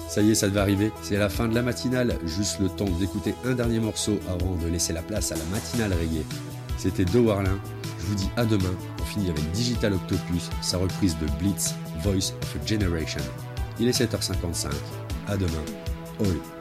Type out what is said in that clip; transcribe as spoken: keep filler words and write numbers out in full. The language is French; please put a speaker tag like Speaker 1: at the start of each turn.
Speaker 1: Ça y est, ça devait arriver. C'est la fin de la matinale, juste le temps d'écouter un dernier morceau avant de laisser la place à la matinale reggae. C'était Do Warlin. Je vous dis à demain. On finit avec Digital Octopus, sa reprise de Blitz, Voice of a Generation. Il est sept heures cinquante-cinq. À demain. Oi.